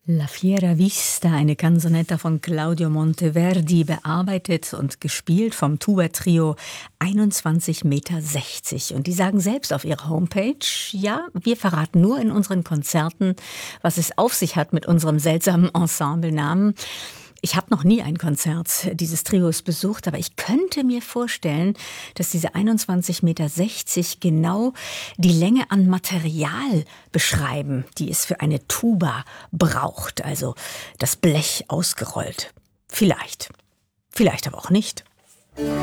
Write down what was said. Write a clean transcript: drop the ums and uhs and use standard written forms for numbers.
La Fiera Vista, eine Canzonetta von Claudio Monteverdi, bearbeitet und gespielt vom Tuba-Trio 21,60 Meter. Und die sagen selbst auf ihrer Homepage, ja, wir verraten nur in unseren Konzerten, was es auf sich hat mit unserem seltsamen Ensemblenamen. Ich habe noch nie ein Konzert dieses Trios besucht, aber ich könnte mir vorstellen, dass diese 21,60 Meter genau die Länge an Material beschreiben, die es für eine Tuba braucht. Also das Blech ausgerollt. Vielleicht. Vielleicht aber auch nicht.